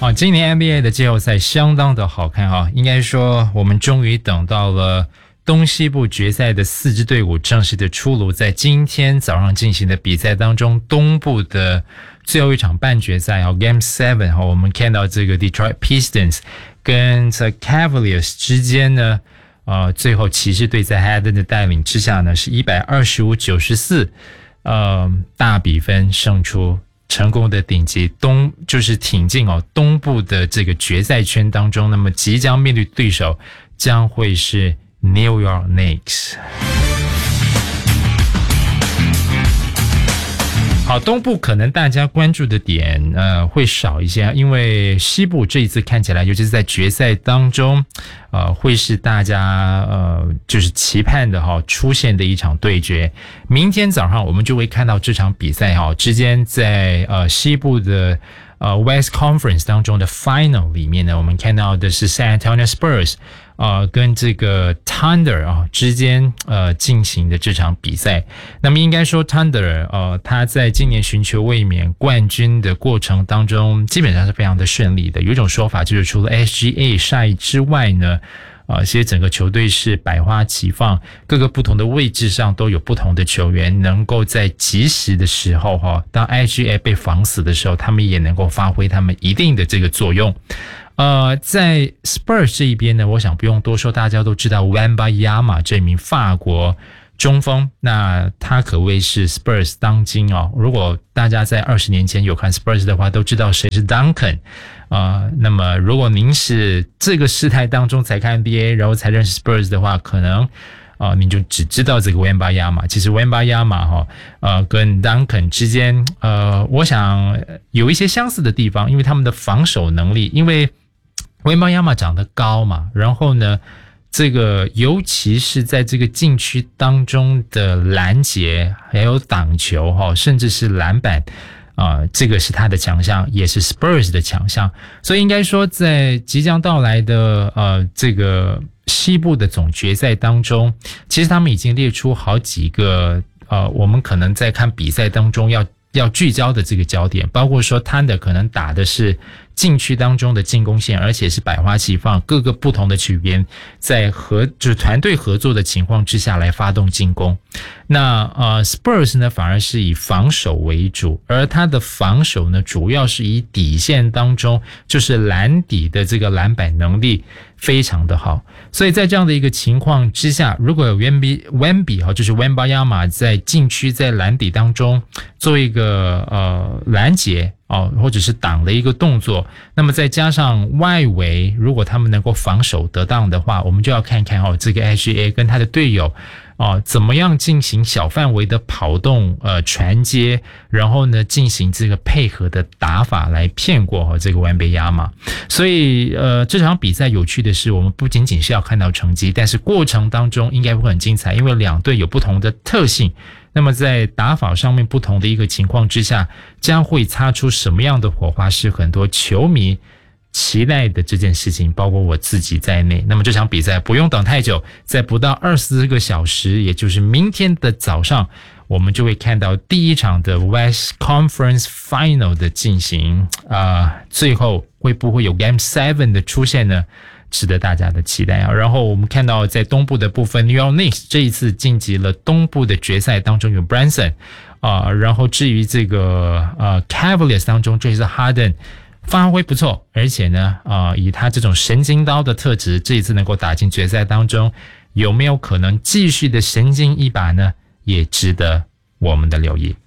今年 NBA 的季后赛相当的好看哈，应该说我们终于等到了东西部决赛的4支队伍正式的出炉。在今天早上进行的比赛当中，东部的最后一场半决赛Game 7我们看到这个 Detroit Pistons 跟 The Cavaliers 之间呢最后骑士队在 Harden 的带领之下呢是125-94大比分胜出，成功的顶级就是挺进东部的这个决赛圈当中。那么即将面对对手将会是 New York Knicks。好，东部可能大家关注的点会少一些，因为西部这一次看起来尤其是在决赛当中会是大家就是期盼的出现的一场对决。明天早上我们就会看到这场比赛之间在西部的West Conference 当中的 Final 里面呢，我们看到的是 San Antonio Spurs跟这个 Thunder 之间进行的这场比赛。那么应该说 Thunder 他在今年寻求卫冕冠军的过程当中基本上是非常的顺利的。有一种说法就是除了 SGA 赛之外呢其实整个球队是百花齐放，各个不同的位置上都有不同的球员能够在及时的时候当 SGA 被防死的时候，他们也能够发挥他们一定的这个作用。在 Spurs 这一边呢，我想不用多说，大家都知道 Wembanyama 这名法国中锋，那他可谓是 Spurs 当今如果大家在20年前有看 Spurs 的话，都知道谁是 Duncan。那么如果您是这个时代当中才看 NBA 然后才认识 Spurs 的话，可能你就只知道这个 Wembanyama。其实 Wembanyama 跟 Duncan 之间我想有一些相似的地方，因为他们的防守能力，因为 Wembanyama 长得高嘛，然后呢这个尤其是在这个禁区当中的拦截还有挡球甚至是篮板这个是他的强项，也是 Spurs 的强项。所以应该说在即将到来的这个西部的总决赛当中，其实他们已经列出好几个我们可能在看比赛当中要聚焦的这个焦点，包括说他的可能打的是禁区当中的进攻线，而且是百花齐放，各个不同的球员在就是团队合作的情况之下来发动进攻。那Spurs 呢反而是以防守为主，而他的防守呢主要是以底线当中就是篮底的这个篮板能力非常的好。所以在这样的一个情况之下，如果有 Wemby 就是 Wembanyama 在禁区在篮底当中做一个拦截或者是挡的一个动作，那么再加上外围如果他们能够防守得当的话，我们就要看看这个 SGA 跟他的队友怎么样进行小范围的跑动传接，然后呢进行这个配合的打法来骗过这个Wembanyama。所以这场比赛有趣的是，我们不仅仅是要看到成绩，但是过程当中应该会很精彩，因为两队有不同的特性，那么在打法上面不同的一个情况之下，将会擦出什么样的火花，是很多球迷期待的这件事情，包括我自己在内。那么这场比赛不用等太久，在不到24个小时，也就是明天的早上，我们就会看到第一场的 West Conference Final 的进行最后会不会有 Game 7的出现呢？值得大家的期待然后我们看到在东部的部分 New York Knicks 这一次晋级了东部的决赛，当中有 Brunson然后至于这个Cavaliers 当中，这次 Harden 发挥不错，而且呢以他这种神经刀的特质，这一次能够打进决赛当中，有没有可能继续的神经一把呢？也值得我们的留意。